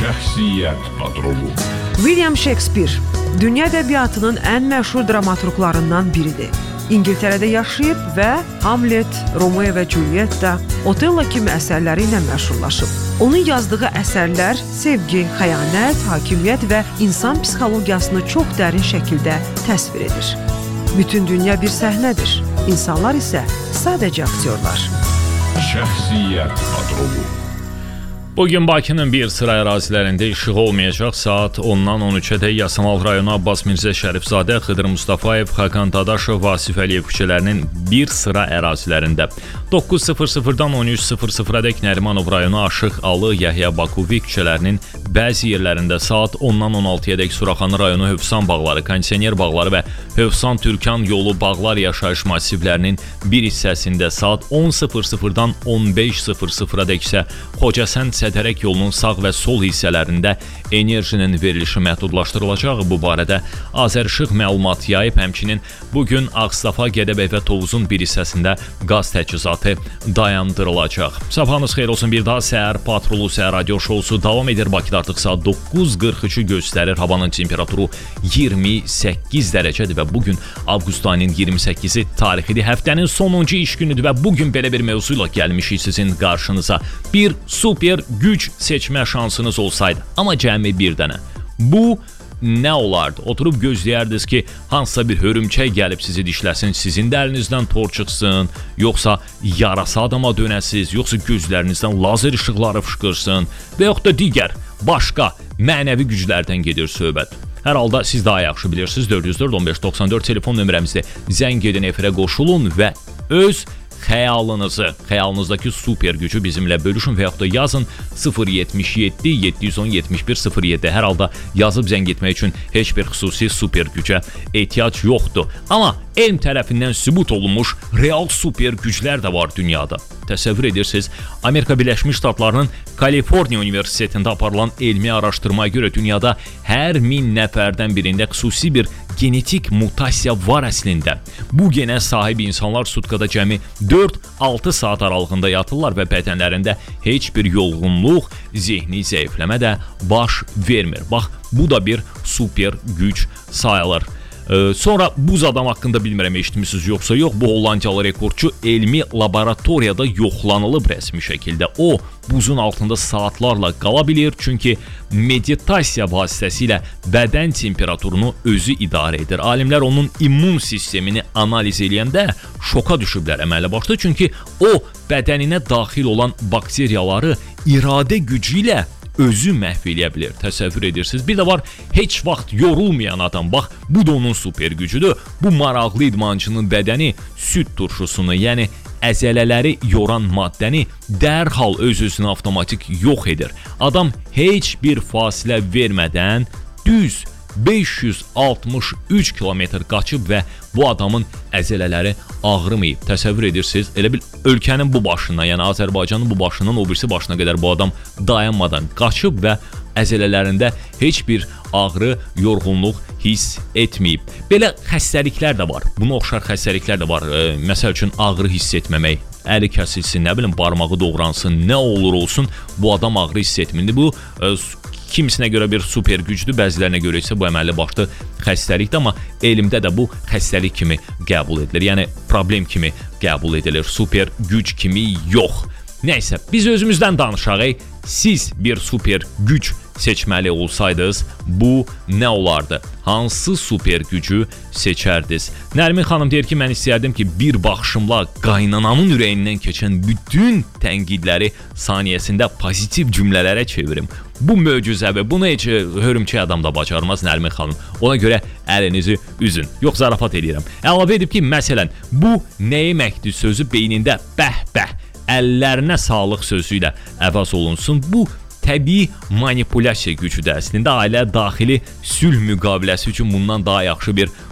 Şəxsiyyət patronu. William Shakespeare dünya ədəbiyyatının ən məşhur dramaturqlarından biridir. İngiltərədə yaşayıb və Hamlet, Romeo və Julietta, Otello kimi əsərləri ilə məşhurlaşıb. Onun yazdığı əsərlər sevgi, xəyanət, hakimiyyət və insan psixologiyasını çox dərin şəkildə təsvir edir. Bütün dünya bir səhnədir. İnsanlar isə sadəcə aktyorlar. Şəxsiyyət patronu. Bugün Bakının bir sıra ərazilərində işığı olmayacaq. Saat 10-dan 13-ə Yasamal rayonu Abbas Mirzə Şərifzadə, Xıdır Mustafayev, Xaqan Dadaşov, Vasif Əliyev küçələrinin bir sıra ərazilərində. 9:00-dan 13:00-dək Nərimanov rayonu Aşıq Alı, Yəhya Bakuvi küçələrinin bəzi yerlərində saat 10-dan 16-dək Suraxanı rayonu Hövsan bağları, Kondisioner bağları və Hövsan Türkan yolu bağlar yaşayış massivlərinin bir hissəsində saat 10:00-dan 15:00-dək isə Xocəsən Sədərək yolunun sağ və sol hissələrində enerjinin verilişi məhdudlaşdırılacağı bu barədə Azərişıq məlumat yayıb. Həmçinin bugün Ağstafa, Gədəbəy və Tovuzun bir hissəsində qaz təchizatı dayandırılacaq. Sabahınız xeyir olsun. Bir daha səhər patrolu səhər radio şousu davam edir. Bakıda artıq saat 9:43-ü göstərir. Havanın temperaturu 28 dərəcədir və bugün avqust ayının 28-i tarixidir. Həftənin sonuncu iş günüdür və bugün belə bir mövzu ilə gəlmişik sizin qarşınıza. Bir super güc seçmə şansınız olsaydı, amma cəmi bir dənə. Bu nə olardı? Oturub gözləyərdiniz ki, hansısa bir hörümçək gəlib sizi dişləsin, sizin də əlinizdən tor çıxsın, yoxsa yarasa adama dönəsiz, yoxsa gözlərinizdən lazer işıqları fışqırsın və yox da digər, başqa mənəvi güclərdən gedir söhbət. Hər halda siz daha yaxşı bilirsiniz. 404-15-94 telefon nömrəmizdə zəng edin, efirə qoşulun və öz xəyalınızdakı super gücü bizimlə bölüşün və yaxud da yazın 077-710-7107. Hər halda yazıb zəng etmək üçün heç bir xüsusi super gücə ehtiyac yoxdur. Amma elm tərəfindən sübut olunmuş real super güclər də var dünyada. Təsəvvür edirsiniz, Amerika Birləşmiş Ştatlarının Kaliforniya Universitetində aparılan elmi araşdırmaya görə dünyada hər 1000 nəfərdən birində xüsusi bir genetik mutasiya var əslində. Bu genə sahib insanlar sutkada cəmi 4-6 saat aralığında yatırlar və bədənlərində heç bir yorğunluq, zehni zəifləmə də baş vermir. Bax, bu da bir super güc sayılır. Sonra buz adam haqqında bilmirəm eşitmisiniz yoxsa yox, bu Hollandiyalı rekordçu elmi laboratoriyada yoxlanılıb rəsmi şəkildə. O, buzun altında saatlarla qala bilir, çünki meditasiya vasitəsilə bədən temperaturunu özü idarə edir. Alimlər onun immun sistemini analiz eləyəndə şoka düşüblər əmələ başda, çünki o, bədəninə daxil olan bakteriyaları iradə gücü ilə özü məhv eləyə bilir. Təsəvvür edirsiniz. Bir də var, heç vaxt yorulmayan adam. Bax, bu da onun super gücüdür. Bu maraqlı idmançının bədəni süd turşusunu, yəni əzələləri yoran maddəni dərhal öz-özünə avtomatik yox edir. Adam heç bir fasilə vermədən düz 563 kilometr qaçıb və bu adamın əzələləri ağrımayıb. Təsəvvür edirsiniz, elə bil ölkənin bu başına, yəni Azərbaycanın bu başından o birisi başına qədər bu adam dayanmadan qaçıb və əzələlərində heç bir ağrı, yorğunluq hiss etməyib. Belə xəstəliklər də var. Buna oxşar xəstəliklər də var. Məsəl üçün ağrı hiss etməmək, əli kəsilsin, nə bilim barmağı doğransın, nə olur olsun, bu adam ağrı hiss etmir. Bu kimisinə görə bir super gücdür, bəzilərinə görə isə bu əməlli başlı xəstəlikdir, amma elmdə də bu xəstəlik kimi qəbul edilir. Yəni problem kimi qəbul edilir, super güc kimi yox. Nəysə, biz özümüzdən danışaq. Siz bir super güc seçməli olsaydınız, bu nə olardı? Hansı super gücü seçərdiniz? Nərmin xanım deyir ki, mən istəyərdim ki, bir baxışımla qaynanamın ürəyindən keçən bütün tənqidləri saniyəsində pozitiv cümlələrə çevirim. Bu möcüzə və bunu heç hörümçək adam da bacarmaz Nərmin xanım. Ona görə əlinizi üzün. Yox, zarafat edirəm. Əlavə edib ki, məsələn, bu nə yeməkdir sözü beynində bəh-bəh, əllərinə sağlıq sözü ilə əvəz olunsun. Bu təbii manipulyasiya gücüdür əslində. Ailə daxili sülh müqaviləsi üçün bundan daha yaxşı bir